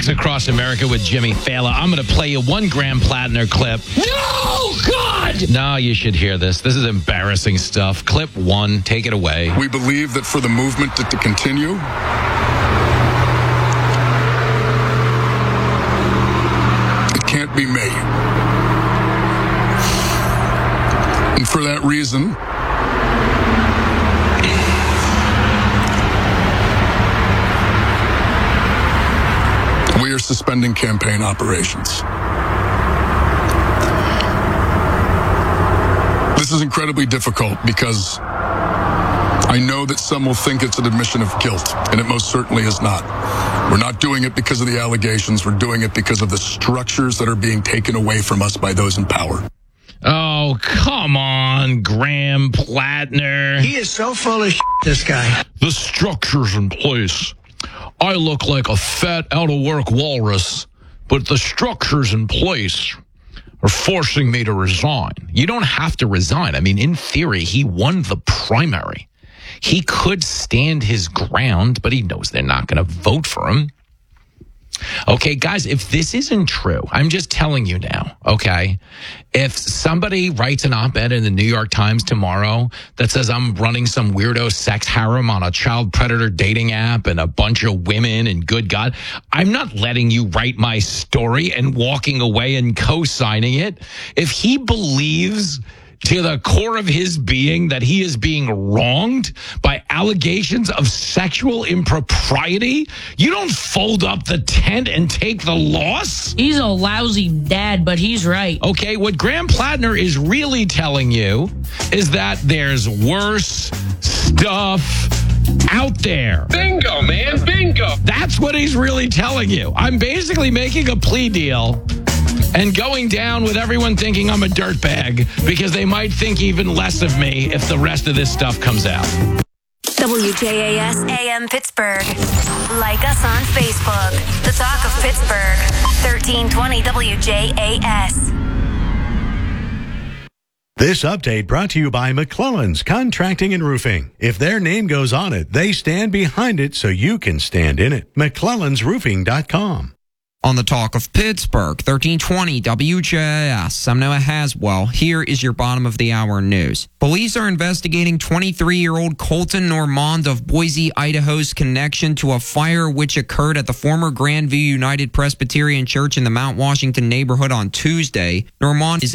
Rocks Across America with Jimmy Fallon. I'm going to play you one Graham Plattner clip. No, God! No, you should hear this. This is embarrassing stuff. Clip 1, take it away. We believe that for the movement to continue, it can't be me. And for that reason, we are suspending campaign operations. This is incredibly difficult because I know that some will think it's an admission of guilt, and it most certainly is not. We're not doing it because of the allegations. We're doing it because of the structures that are being taken away from us by those in power. Oh, come on, Graham Plattner. He is so full of shit, this guy. The structure's in place. I look like a fat, out-of-work walrus, but the structures in place are forcing me to resign. You don't have to resign. I mean, in theory, he won the primary. He could stand his ground, but he knows they're not going to vote for him. Okay, guys, if this isn't true, I'm just telling you now, okay? If somebody writes an op-ed in the New York Times tomorrow that says I'm running some weirdo sex harem on a child predator dating app and a bunch of women and good God, I'm not letting you write my story and walking away and co-signing it. If he believes to the core of his being that he is being wronged by allegations of sexual impropriety, you don't fold up the tent and take the loss. He's a lousy dad, but he's right. Okay, what Graham Plattner is really telling you is that there's worse stuff out there. Bingo, man, bingo. That's what he's really telling you. I'm basically making a plea deal and going down with everyone thinking I'm a dirtbag because they might think even less of me if the rest of this stuff comes out. WJAS AM Pittsburgh. Like us on Facebook. The Talk of Pittsburgh. 1320 WJAS. This update brought to you by McClellan's Contracting and Roofing. If their name goes on it, they stand behind it so you can stand in it. McClellan'sroofing.com. On the Talk of Pittsburgh, 1320 WJS. I'm Noah Haswell. Here is your bottom of the hour news. Police are investigating 23-year-old Colton Normand of Boise, Idaho's connection to a fire which occurred at the former Grandview United Presbyterian Church in the Mount Washington neighborhood on Tuesday. Normand is